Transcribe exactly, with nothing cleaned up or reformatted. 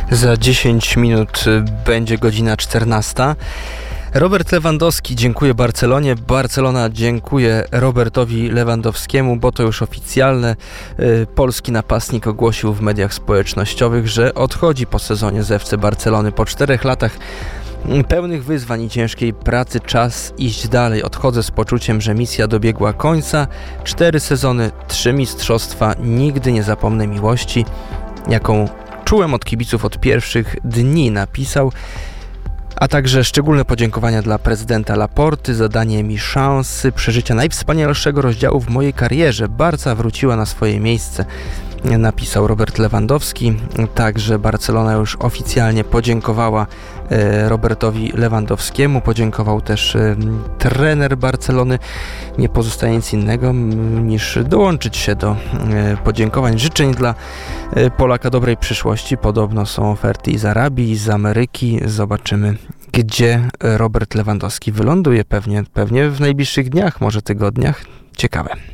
Za dziesięć minut będzie godzina czternasta. Robert Lewandowski dziękuję Barcelonie, Barcelona dziękuję Robertowi Lewandowskiemu, bo to już oficjalne. Polski napastnik ogłosił w mediach społecznościowych, że odchodzi po sezonie z F C Barcelony. Po czterech latach pełnych wyzwań i ciężkiej pracy czas iść dalej. Odchodzę z poczuciem, że misja dobiegła końca. Cztery sezony, trzy mistrzostwa, nigdy nie zapomnę miłości, jaką czułem od kibiców od pierwszych dni, napisał. A także szczególne podziękowania dla prezydenta Laporty za danie mi szansy przeżycia najwspanialszego rozdziału w mojej karierze. Barca wróciła na swoje miejsce, napisał Robert Lewandowski. Także Barcelona już oficjalnie podziękowała e, Robertowi Lewandowskiemu. Podziękował też e, trener Barcelony. Nie pozostaje nic innego m, niż dołączyć się do e, podziękowań. Życzeń dla e, Polaka dobrej przyszłości. Podobno są oferty i z Arabii, i z Ameryki. Zobaczymy, gdzie Robert Lewandowski wyląduje. Pewnie, pewnie w najbliższych dniach, może tygodniach. Ciekawe.